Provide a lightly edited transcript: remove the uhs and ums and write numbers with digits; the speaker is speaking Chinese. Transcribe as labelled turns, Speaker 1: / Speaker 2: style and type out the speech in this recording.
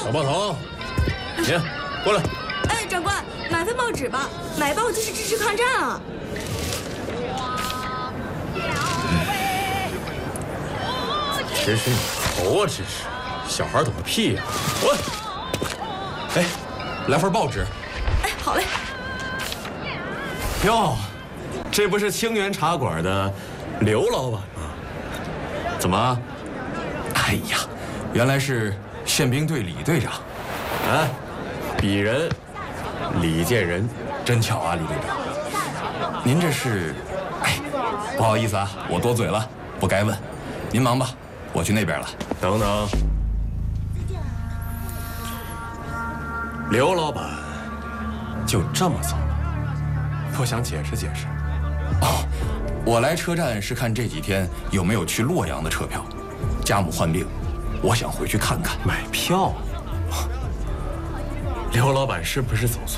Speaker 1: 小报头，你过来。
Speaker 2: 哎，长官，买份报纸吧，买报就是支持抗战啊。
Speaker 1: 支持你头啊！支持，小孩懂个屁呀！滚！
Speaker 3: 哎，来份报纸。
Speaker 2: 哎，好嘞。
Speaker 1: 哟，这不是清源茶馆的刘老板吗？怎么？
Speaker 3: 哎呀，原来是宪兵队李队长。
Speaker 1: 哎，鄙人李建仁，
Speaker 3: 真巧啊，李队长。您这是……哎，不好意思啊，我多嘴了，不该问。您忙吧，我去那边了。
Speaker 1: 等等，刘老板就这么走，不想解释解释？
Speaker 3: 哦，我来车站是看这几天有没有去洛阳的车票。家母患病，我想回去看看。
Speaker 1: 买票？刘老板是不是走错？